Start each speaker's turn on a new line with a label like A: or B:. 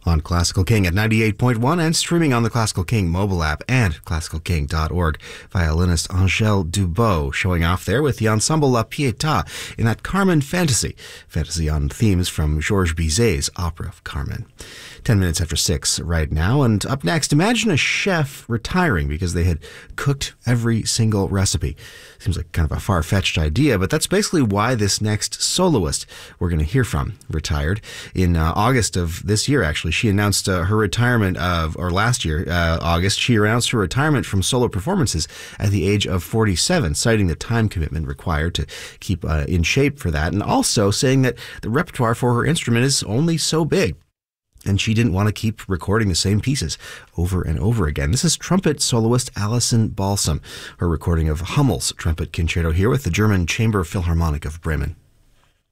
A: on Classical King at 98.1 and streaming on the Classical King mobile app and classicalking.org. Violinist Angèle Dubot showing off there with the Ensemble La Pietà in that Carmen fantasy on themes from Georges Bizet's opera of Carmen. 10 minutes after 6 right now, and up next, imagine a chef retiring because they had cooked every single recipe. Seems like kind of a far-fetched idea, but that's basically why this next soloist we're going to hear from retired. In August of this year, actually, she announced her retirement last year, August, she announced her retirement from solo performances at the age of 47, citing the time commitment required to keep in shape for that, and also saying that the repertoire for her instrument is only so big. And she didn't want to keep recording the same pieces over and over again. This is trumpet soloist Alison Balsam, her recording of Hummel's trumpet concerto here with the German Chamber Philharmonic of Bremen.